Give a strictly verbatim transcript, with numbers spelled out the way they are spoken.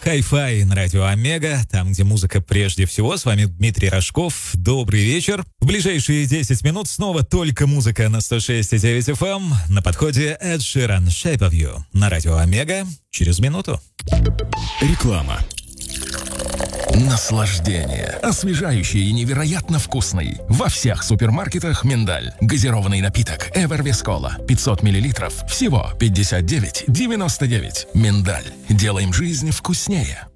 Хай-фай на радио Омега, там, где музыка прежде всего. С вами Дмитрий Рожков. Добрый вечер. В ближайшие десять минут снова только музыка на сто шесть и девять эф эм. На подходе Эд Ширан, Shape of You на радио Омега. Через минуту. Реклама. Наслаждение. Освежающий и невероятно вкусный. Во всех супермаркетах миндаль. Газированный напиток Эвервис Кола. пятьсот миллилитров. Всего пятьдесят девять девяносто девять. Миндаль. Делаем жизнь вкуснее.